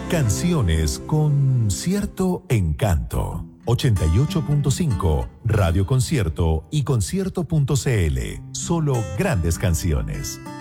Canciones con cierto encanto. 88.5 Radio Concierto y concierto.cl. Solo grandes canciones.